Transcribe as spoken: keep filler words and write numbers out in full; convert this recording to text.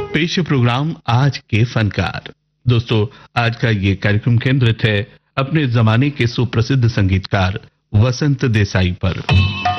पेश है प्रोग्राम आज के फनकार। दोस्तों, आज का ये कार्यक्रम केंद्रित है अपने जमाने के सुप्रसिद्ध संगीतकार वसंत देसाई पर।